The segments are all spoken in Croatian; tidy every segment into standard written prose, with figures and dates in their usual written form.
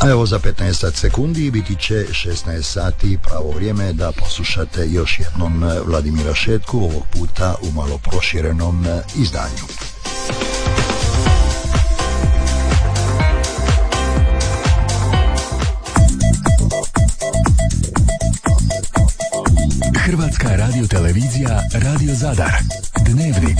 Evo za 15 sekundi biti će 16 sati, pravo vrijeme da poslušate još jednom Vladimira Šetku, ovog puta u malo proširenom izdanju. Hrvatska radiotelevizija, Radio Zadar. Dnevnik.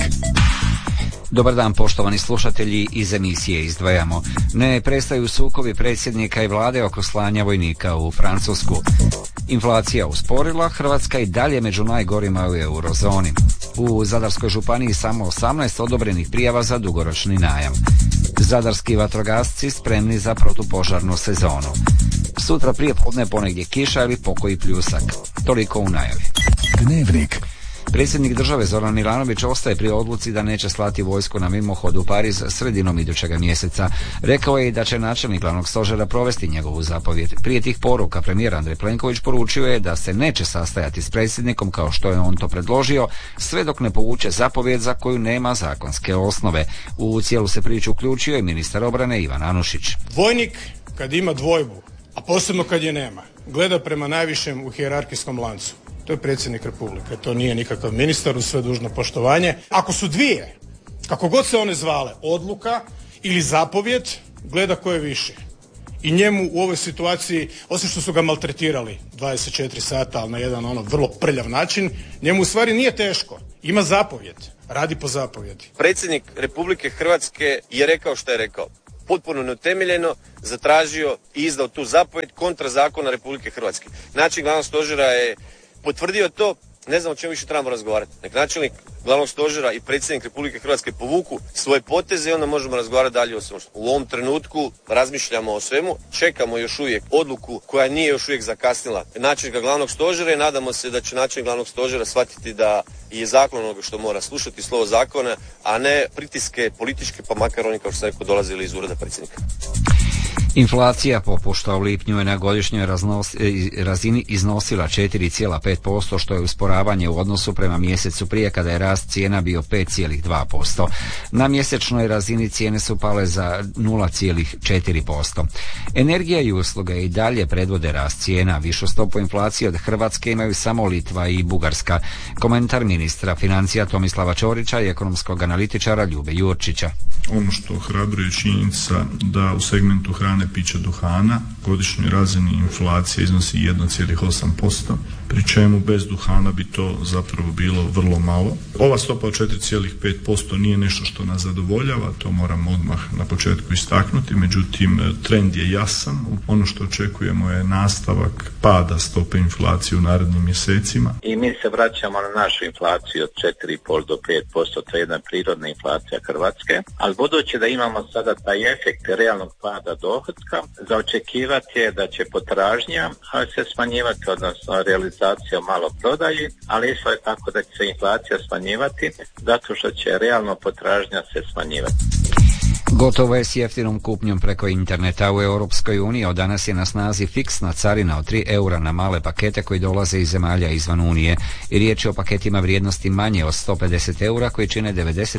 Dobar dan, poštovani slušatelji, iz emisije izdvajamo. Ne prestaju sukobi predsjednika i vlade oko slanja vojnika u Francusku. Inflacija usporila, Hrvatska i dalje među najgorima u eurozoni. U Zadarskoj županiji samo 18 odobrenih prijava za dugoročni najam. Zadarski vatrogasci spremni za protupožarnu sezonu. Sutra prije podne ponegdje kiša ili pokoji pljusak. Toliko u najavi. Dnevnik. Predsjednik države Zoran Milanović ostaje pri odluci da neće slati vojsku na mimohod u Pariz sredinom idućega mjeseca. Rekao je i da će načelnik glavnog stožera provesti njegovu zapovjed. Prije tih poruka premijer Andrej Plenković poručio je da se neće sastajati s predsjednikom kao što je on to predložio, sve dok ne povuče zapovjed za koju nema zakonske osnove. U cijelu se priču uključio i ministar obrane Ivan Anušić. Vojnik kad ima dvojbu, a posebno kad je nema, gleda prema najvišem u hijerarhijskom lancu. To je predsjednik Republike, to nije nikakav ministar, uz sve dužno poštovanje. Ako su dvije, kako god se one zvale, odluka ili zapovjed, gleda ko je više. I njemu u ovoj situaciji, osim što su ga maltretirali 24 sata, ali na jedan vrlo prljav način, njemu u stvari nije teško. Ima zapovjed, radi po zapovjedi. Predsjednik Republike Hrvatske je rekao što je rekao. Potpuno neutemeljeno zatražio i izdao tu zapovjed kontra zakona Republike Hrvatske. Načelnik glavnog stožera je potvrdio to, ne znam o čemu više trebamo razgovarati. Nek načelnik glavnog stožera i predsjednik Republike Hrvatske povuku svoje poteze i onda možemo razgovarati dalje o svemu. U ovom trenutku razmišljamo o svemu, čekamo još uvijek odluku koja nije još uvijek zakasnila načelnika glavnog stožera i nadamo se da će načelnik glavnog stožera shvatiti da je zakon onoga što mora slušati, slovo zakona, a ne pritiske političke, pa makar oni kao što sam rekao dolazili iz ureda predsjednika. Inflacija popušta u lipnju je na godišnjoj razini iznosila 4,5%, što je usporavanje u odnosu prema mjesecu prije kada je rast cijena bio 5,2%. Na mjesečnoj razini cijene su pale za 0,4%. Energija i usluge i dalje predvode rast cijena. Višu stopu inflacije od Hrvatske imaju samo Litva i Bugarska. Komentar ministra financija Tomislava Ćorića i ekonomskog analitičara Ljube Jurčića. Ono što ohrabruje činjenica da u segmentu hrane, pića, duhana godišnjoj razini inflacija iznosi 1,8%, pri čemu bez duhana bi to zapravo bilo vrlo malo. Ova stopa od 4,5% nije nešto što nas zadovoljava, to moram odmah na početku istaknuti, međutim trend je jasan. Ono što očekujemo je nastavak pada stope inflacije u narednim mjesecima. I mi se vraćamo na našu inflaciju od 4,5 do 5%, to je jedna prirodna inflacija Hrvatske, ali budući da imamo sada taj efekt realnog pada dohotka, za očekivati je da će potražnja se smanjivati, odnosno realizacija malo prodaji, ali isto je tako da će se inflacija smanjivati zato što će realno potražnja se smanjivati. Gotovo je s jeftinom kupnjom preko interneta u Europskoj uniji. Od danas je na snazi fiksna carina od 3 eura na male pakete koji dolaze iz zemalja izvan Unije. I riječ je o paketima vrijednosti manje od 150 eura koji čine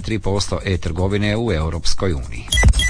93% e-trgovine u Europskoj uniji.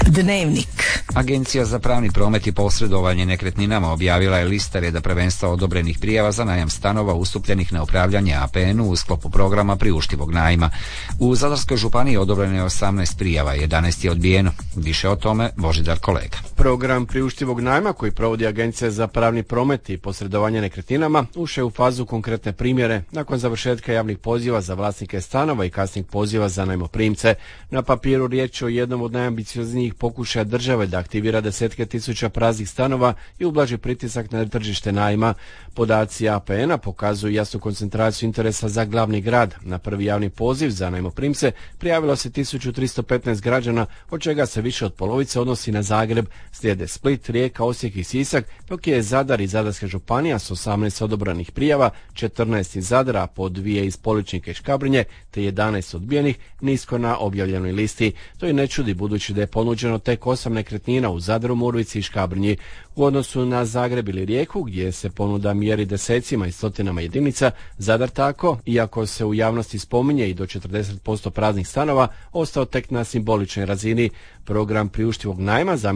Dnevnik. Agencija za pravni promet i posredovanje nekretninama objavila je lista reda prvenstva odobrenih prijava za najam stanova ustupljenih na upravljanje APN-u u sklopu programa priuštivog najma. U Zadarskoj županiji odobreno je 18 prijava, 11 je odbijeno. Više o tome Božidar Kolega. Program priuštivog najma koji provodi Agencija za pravni promet i posredovanje nekretninama ušao je u fazu konkretne primjere nakon završetka javnih poziva za vlasnike stanova i kasnijeg poziva za najmoprimce. Na papiru riječ o jednom od najambicioznijih pokušaja države da aktivira desetke tisuća praznih stanova i ublaži pritisak na tržište najma. Podaci APN-a pokazuju jasnu koncentraciju interesa za glavni grad. Na prvi javni poziv za najmoprimce prijavilo se 1315 građana, od čega se više od polovice odnosi na Zagreb, slijede Split, Rijeka, Osijek i Sisak, dok je Zadar i Zadarska županija s 18 odobranih prijava, 14 iz Zadra, po 2 iz Poličnika i Škabrnje, te 11 odbijenih, nisko na objavljenoj listi. To i ne čudi budući da je ponuđeno tek 8 nekretnina u Zadru, Murvici i Škabrnji. U odnosu na Zagreb ili Rijeku, gdje se ponuda mjeri desecima i stotinama jedinica, Zadar tako, iako se u javnosti spominje i do 40% praznih stanova, ostao tek na simboličnoj razini. Program priuštivog najma zamišljen je kao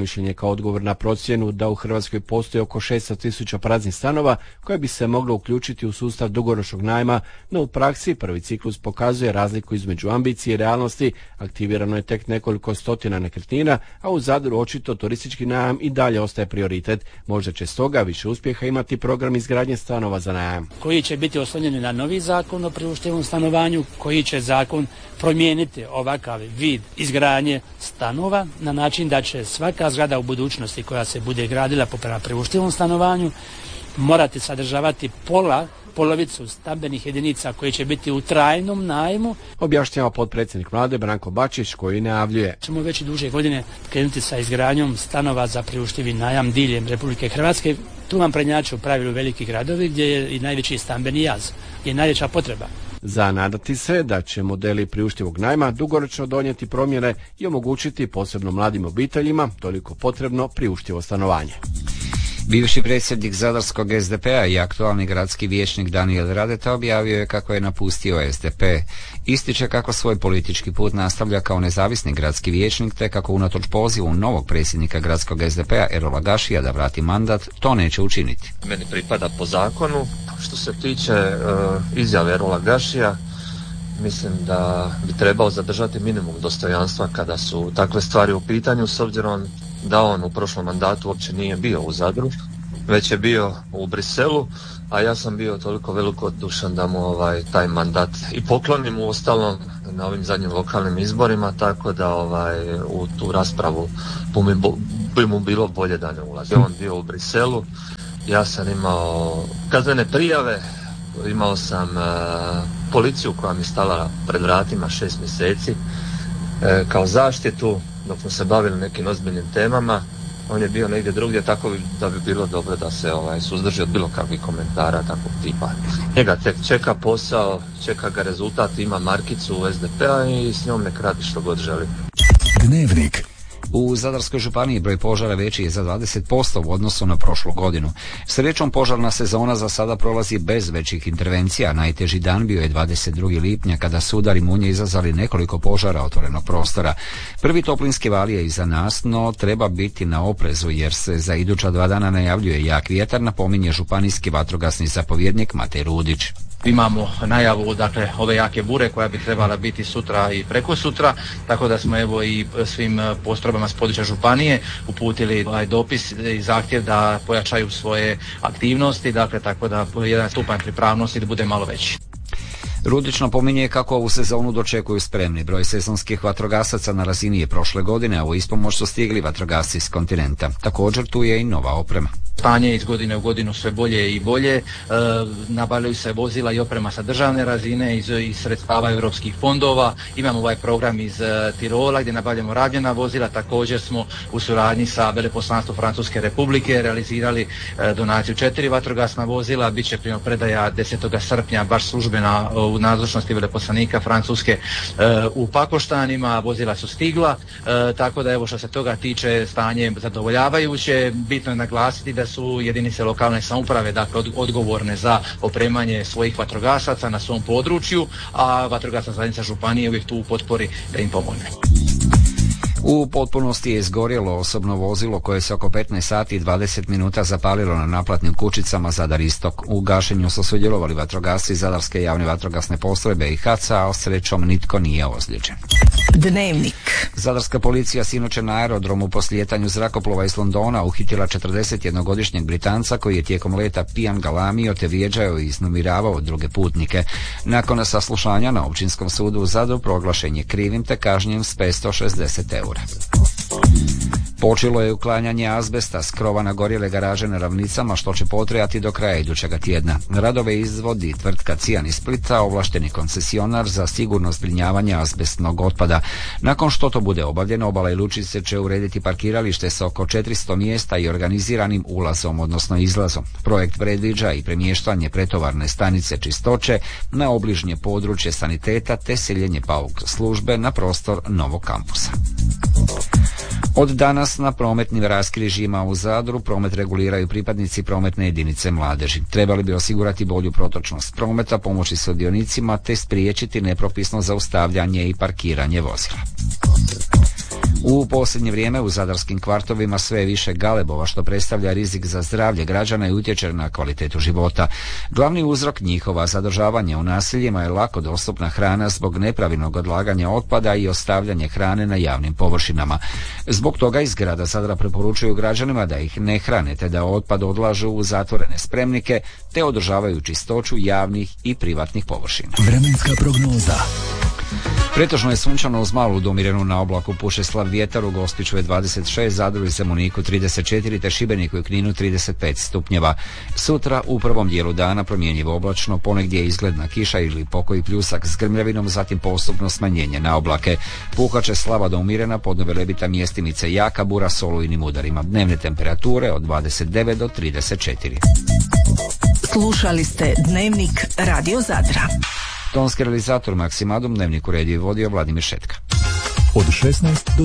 kao odgovor na procjenu da u Hrvatskoj postoji oko 600.000 praznih stanova koje bi se moglo uključiti u sustav dugoročnog najma, no u praksi prvi ciklus pokazuje razliku između ambicije i realnosti. Aktivirano je tek nekoliko stotina nekretnina, a u Zadru očito turistički najam i dalje ostaje prioritet. Možda će stoga više uspjeha imati program izgradnje stanova za najam. Koji će biti oslonjeni na novi zakon o priuštivom stanovanju, koji će zakon promijeniti ovakav vid izgradnje stanova na način da će svaka zgrada u budućnosti koja se bude gradila po priuštivom stanovanju morati sadržavati polovicu stambenih jedinica koje će biti u trajnom najmu. Objašnjava potpredsjednik Vlade Branko Bačić koji najavljuje. Ćemo već i duže godine krenuti sa izgradnjom stanova za priuštivi najam diljem Republike Hrvatske. Tu vam prednjače u pravilu veliki gradovi gdje je i najveći stambeni jaz, gdje je najveća potreba. Za nadati se da će modeli priuštivog najma dugoročno donijeti promjene i omogućiti posebno mladim obiteljima toliko potrebno priuštivo stanovanje. Bivši predsjednik zadarskog SDP-a i aktualni gradski vijećnik Danijel Radeta objavio je kako je napustio SDP. Ističe kako svoj politički put nastavlja kao nezavisni gradski vijećnik, te kako unatoč pozivu novog predsjednika gradskog SDP-a Erola Gašija da vrati mandat, to neće učiniti. Meni pripada po zakonu. Što se tiče izjave Erola Gašija, mislim da bi trebao zadržati minimum dostojanstva kada su takve stvari u pitanju, s obzirom da on u prošlom mandatu uopće nije bio u Zadru, već je bio u Briselu, a ja sam bio toliko velikodušan da mu taj mandat i poklonim u ostalom na ovim zadnjim lokalnim izborima, tako da u tu raspravu bi mu bilo bolje da ne ulazi. On bio u Briselu, ja sam imao kaznene prijave, imao sam policiju koja mi stala pred vratima 6 mjeseci kao zaštitu dok smo se bavili nekim ozbiljnim temama. On je bio negdje drugdje, tako da bi bilo dobro da se suzdrži od bilo kakvih komentara takvog tipa. Njega tek čeka posao, čeka ga rezultat, ima markicu u SDP-a i s njom nek radi što god želi. Dnevnik. U Zadarskoj županiji broj požara veći je za 20% u odnosu na prošlu godinu. Srećom požarna sezona za sada prolazi bez većih intervencija. Najteži dan bio je 22. lipnja kada su udari munje izazvali nekoliko požara otvorenog prostora. Prvi toplinski val je iza nas, no treba biti na oprezu jer se za iduća 2 dana najavljuje jak vjetar, napominje županijski vatrogasni zapovjednik Matej Rudić. Imamo najavu ove jake bure koja bi trebala biti sutra i prekosutra, tako da smo i svim postrojbama s područja županije uputili dopis i zahtjev da pojačaju svoje aktivnosti, tako da jedan stupanj pripravnosti da bude malo veći. Rudić napominje kako ovu sezonu dočekuju spremni. Broj sezonskih vatrogasaca na razini je prošle godine, a u ispomoć su stigli vatrogasci iz kontinenta. Također tu je i nova oprema. Stanje iz godine u godinu sve bolje i bolje, nabavljaju se vozila i oprema sa državne razine iz sredstava europskih fondova, imamo ovaj program iz Tirola gdje nabavljamo rabljena vozila, također smo u suradnji sa Veleposlanstvom Francuske Republike realizirali donaciju 4 vatrogasna vozila, bit će primopredaja 10. srpnja baš službena u nazočnosti veleposlanika Francuske u Pakoštanima, vozila su stigla, tako da što se toga tiče stanje zadovoljavajuće. Bitno je naglasiti da su jedinice lokalne samouprave odgovorne za opremanje svojih vatrogasaca na svom području, a vatrogasna zajednica županije uvijek tu u potpori da im pomogne. U potpunosti je izgorjelo osobno vozilo koje se oko 15 sati i 20 minuta zapalilo na naplatnim kućicama Zadar Istok. U gašenju su sudjelovali vatrogasci Zadarske javne vatrogasne postrojbe i HAC-a, a srećom nitko nije ozlijeđen. Dnevnik. Zadarska policija sinoć je na aerodromu po slijetanju zrakoplova iz Londona uhitila 41-godišnjeg Britanca koji je tijekom leta pijan galamio te vrijeđao i iznemiravao druge putnike. Nakon saslušanja na Općinskom sudu u Zadru proglašen je krivim te kažnjen s 560 eura. Počelo je uklanjanje azbesta s krova na gorjele garaže na Ravnicama, što će potrajati do kraja idućega tjedna. Radove izvodi tvrtka Cijan iz Splita, ovlašteni koncesionar za sigurno zbrinjavanje azbestnog otpada. Nakon što to bude obavljeno, Obala i Lučice će urediti parkiralište sa oko 400 mjesta i organiziranim ulazom, odnosno izlazom. Projekt predviđa i premještanje pretovarne stanice čistoće na obližnje područje saniteta te seljenje PAUK službe na prostor novog kampusa. Od danas na prometnim raskrižjima u Zadru promet reguliraju pripadnici prometne jedinice mladeži. Trebali bi osigurati bolju protočnost prometa, pomoći sudionicima te spriječiti nepropisno zaustavljanje i parkiranje vozila. U posljednje vrijeme u zadarskim kvartovima sve je više galebova, što predstavlja rizik za zdravlje građana i utječe na kvalitetu života. Glavni uzrok njihova zadržavanja u naseljima je lako dostupna hrana zbog nepravilnog odlaganja otpada i ostavljanje hrane na javnim površinama. Zbog toga iz grada Zadra preporučuju građanima da ih ne hrane te da otpad odlažu u zatvorene spremnike te održavaju čistoću javnih i privatnih površina. Vremenska prognoza. Pretežno je sunčano uz malu domirenu na oblaku, puše slab vjetar, u Gospiću je 26, Zadru i Zemuniku 34 te Šibeniku i Kninu 35 stupnjeva. Sutra u prvom dijelu dana promjenjivo oblačno, ponegdje izgledna kiša ili pokoji pljusak s grmljavinom, zatim postupno smanjenje na oblake. Puhaće slaba do umirena, pod Velebita mjestimice jaka bura s olujnim udarima. Dnevne temperature od 29 do 34. Slušali ste Dnevnik Radio Zadra. Tonski realizator Maksimadum, Dnevnik uredio i vodio Vladimir Šetka. Od 16 do